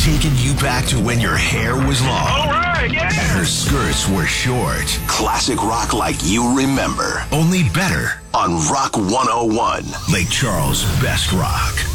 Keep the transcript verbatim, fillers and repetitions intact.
taking you back to when your hair was long. All right, yeah. And her skirts were short. Classic rock like you remember. Only better. On Rock one oh one. Lake Charles' best rock.